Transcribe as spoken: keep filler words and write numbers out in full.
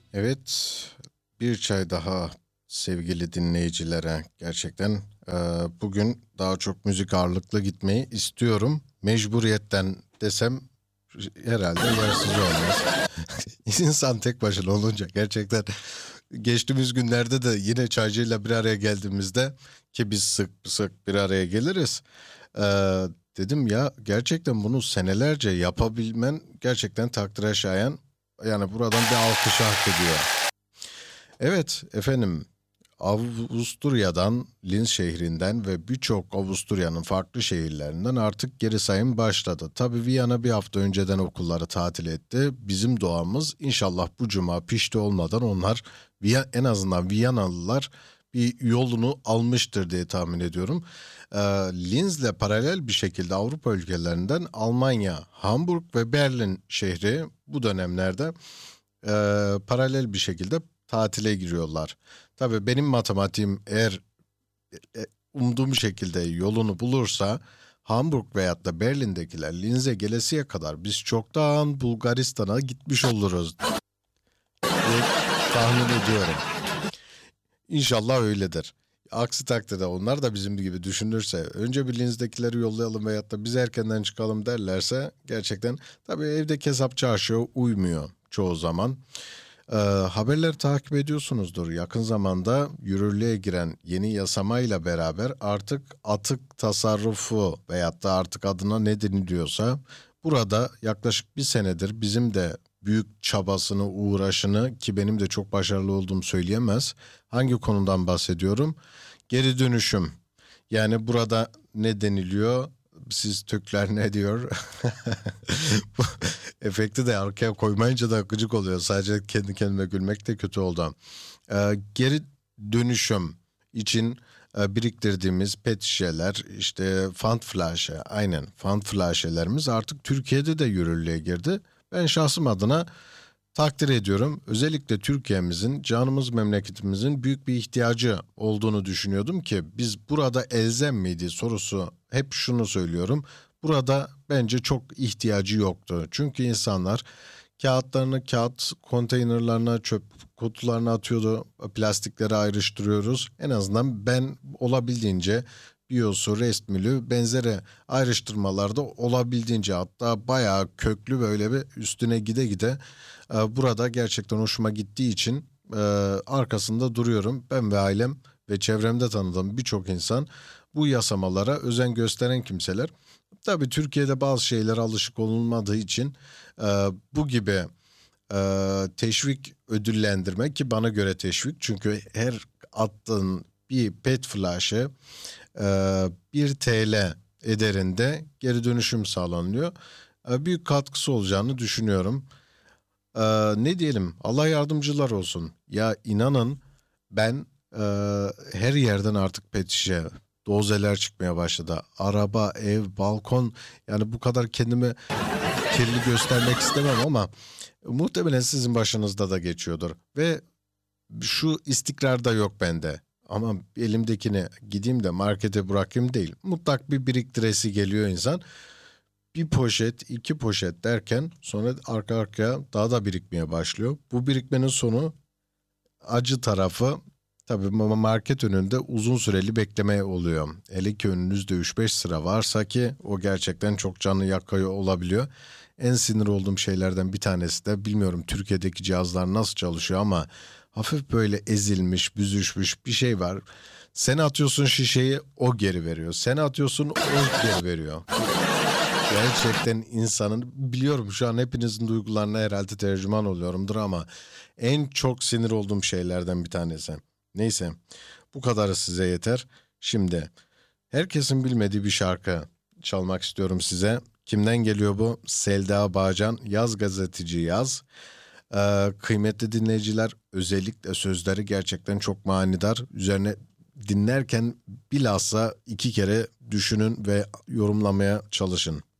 Evet, bir çay daha sevgili dinleyicilere. Gerçekten e, bugün daha çok müzik ağırlıklı gitmeyi istiyorum. Mecburiyetten desem herhalde yersiz olmaz. İnsan tek başına olunca gerçekten geçtiğimiz günlerde de yine çaycıyla bir araya geldiğimizde ki biz sık sık bir araya geliriz. e, Dedim ya gerçekten bunu senelerce yapabilmen gerçekten takdire şayan. Yani buradan bir alkış hak ediyor. Evet efendim, Avusturya'dan, Linz şehrinden ve birçok Avusturya'nın farklı şehirlerinden artık geri sayım başladı. Tabii Viyana bir hafta önceden okulları tatil etti. Bizim doğamız inşallah bu cuma pişti olmadan onlar Viya- en azından Viyanalılar bir yolunu almıştır diye tahmin ediyorum. Ee, Linz'le paralel bir şekilde Avrupa ülkelerinden Almanya, Hamburg ve Berlin şehri bu dönemlerde e, paralel bir şekilde tatile giriyorlar. Tabii benim matematiğim eğer e, umduğum şekilde yolunu bulursa Hamburg veyahut da Berlin'dekiler Linz'e gelesiye kadar biz çoktan Bulgaristan'a gitmiş oluruz diye tahmin ediyorum. İnşallah öyledir. Aksi takdirde onlar da bizim gibi düşünürse önce bir Linz'dekileri yollayalım veyahut da biz erkenden çıkalım derlerse gerçekten tabii evdeki hesap çarşıya uymuyor çoğu zaman. Ee, haberleri takip ediyorsunuzdur. Yakın zamanda yürürlüğe giren yeni yasamayla beraber artık atık tasarrufu veyahut da artık adına ne deniliyorsa burada yaklaşık bir senedir bizim de büyük çabasını, uğraşını ki benim de çok başarılı olduğum söyleyemez. Hangi konudan bahsediyorum? Geri dönüşüm. Yani burada ne deniliyor? Siz Türkler ne diyor? Bu efekti de arkaya koymayınca da gıcık oluyor. Sadece kendi kendime gülmek de kötü oldu. Ee, geri dönüşüm için e, biriktirdiğimiz pet şişeler, işte Pfand flaşı, aynen Pfand flaşelerimiz artık Türkiye'de de yürürlüğe girdi. Ben şahsım adına takdir ediyorum. Özellikle Türkiye'mizin, canımız memleketimizin büyük bir ihtiyacı olduğunu düşünüyordum ki biz burada elzem miydi sorusu hep şunu söylüyorum. Burada bence çok ihtiyacı yoktu. Çünkü insanlar kağıtlarını kağıt konteynerlarına, çöp kutularına atıyordu. Plastikleri ayrıştırıyoruz. En azından ben olabildiğince biyosu, restmülü benzeri ayrıştırmalarda olabildiğince hatta bayağı köklü böyle bir üstüne gide gide e, burada gerçekten hoşuma gittiği için e, arkasında duruyorum. Ben ve ailem ve çevremde tanıdığım birçok insan bu yasamalara özen gösteren kimseler. Tabii Türkiye'de bazı şeylere alışık olunmadığı için e, bu gibi e, teşvik ödüllendirme ki bana göre teşvik çünkü her attığın bir pet flaşı e, bir T L ederinde geri dönüşüm sağlanıyor. E, büyük katkısı olacağını düşünüyorum. E, ne diyelim Allah yardımcılar olsun. Ya inanın ben e, her yerden artık pet şişe, dozeler çıkmaya başladı. Araba, ev, balkon yani bu kadar kendimi kirli göstermek istemem ama muhtemelen sizin başınızda da geçiyordur. Ve şu istikrar da yok bende. Ama elimdekini gideyim de markete bırakayım değil. Mutlak bir biriktiresi geliyor insan. Bir poşet, iki poşet derken sonra arka arkaya daha da birikmeye başlıyor. Bu birikmenin sonu acı tarafı tabii market önünde uzun süreli bekleme oluyor. Hele ki önünüzde üç beş sıra varsa ki o gerçekten çok canı yakıyor olabiliyor. En sinir olduğum şeylerden bir tanesi de bilmiyorum Türkiye'deki cihazlar nasıl çalışıyor ama hafif böyle ezilmiş, büzüşmüş bir şey var. Sen atıyorsun şişeyi o geri veriyor. Sen atıyorsun o geri veriyor. Gerçekten insanın biliyorum şu an hepinizin duygularına herhalde tercüman oluyorumdur ama en çok sinir olduğum şeylerden bir tanesi. Neyse bu kadarı size yeter. Şimdi herkesin bilmediği bir şarkı çalmak istiyorum size. Kimden geliyor bu? Selda Bağcan, Yaz Gazeteci Yaz. Ee, kıymetli dinleyiciler özellikle sözleri gerçekten çok manidar. Üzerine dinlerken bilhassa iki kere düşünün ve yorumlamaya çalışın.